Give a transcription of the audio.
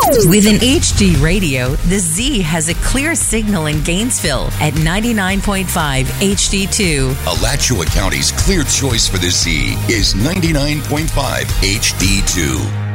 With an HD radio, the Z has a clear signal in Gainesville at 99.5 HD2. Alachua County's clear choice for the Z is 99.5 HD2.